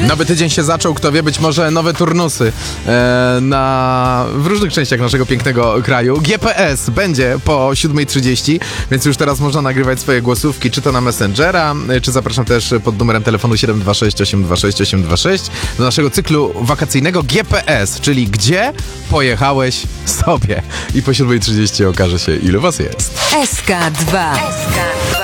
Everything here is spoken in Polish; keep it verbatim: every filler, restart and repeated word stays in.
Nowy tydzień się zaczął, kto wie, być może nowe turnusy e, na, w różnych częściach naszego pięknego kraju. G P S będzie po siódma trzydzieści, więc już teraz można nagrywać swoje głosówki, czy to na Messengera, czy zapraszam też pod numerem telefonu siedem dwa sześć osiem dwa sześć osiem dwa sześć do naszego cyklu wakacyjnego G P S, czyli gdzie pojechałeś sobie. I po siódma trzydzieści okaże się, ilu was jest. S K dwa. S K dwa.